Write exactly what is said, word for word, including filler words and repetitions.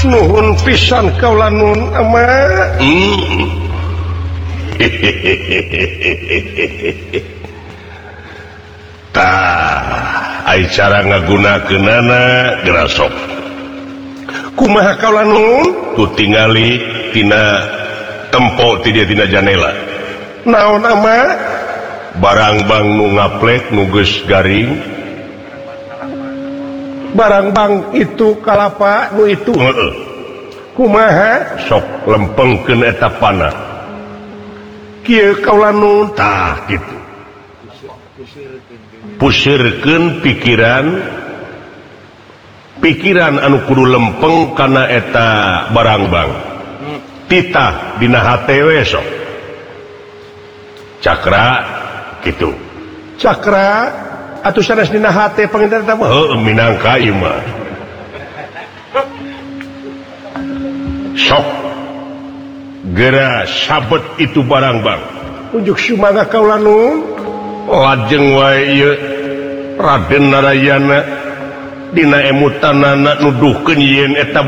nuhun pisan kaula nun ama. Hmm. Tah, ai cara ngagunakeunana geura sok. Kumaha kaula nun? Tu tingali tina tempo ti dieu tina janela. Naon ama? Barang bang nu ngaplek nu geus garing. Barang bang itu kalapa nu itu. Heeh. Kumaha? Sok lempengkeun eta panah. Kieu kaula nun. Tah kitu. Pusirkeun pikiran pikiran anu kudu lempeng kana eta barang bang. Titah dina hate we sok. Cakra kitu. Cakra atuh sanes dina hate panginten eta mah. Heuh minangka ieu mah. Sok geura sabet itu barang bang. Unjuk sumangga kaula nun. Lajeng wae ieu Raden Narayana dina emutanana nuduhkeun yen eta